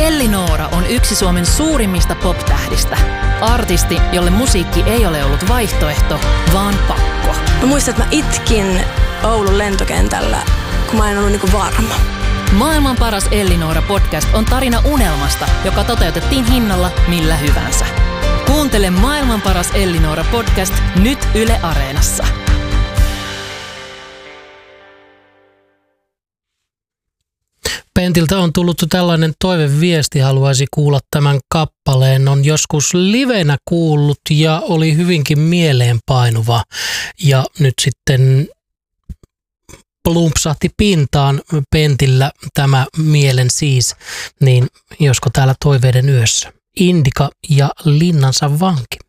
Elli Noora on yksi Suomen suurimmista pop-tähdistä. Artisti, jolle musiikki ei ole ollut vaihtoehto, vaan pakko. Mä muistan, että mä itkin Oulun lentokentällä, kun mä en ollut niinku varma. Maailman paras Elli Noora podcast on tarina unelmasta, joka toteutettiin hinnalla millä hyvänsä. Kuuntele Maailman paras Elli Noora podcast nyt Yle Areenassa. Pentiltä on tullut tällainen toiveviesti, haluaisi kuulla tämän kappaleen. On joskus livenä kuullut ja oli hyvinkin mieleenpainuva. Ja nyt sitten plumpsahti pintaan Pentillä tämä mielen siis. Niin josko täällä toiveiden yössä. Indika ja Linnansa vanki.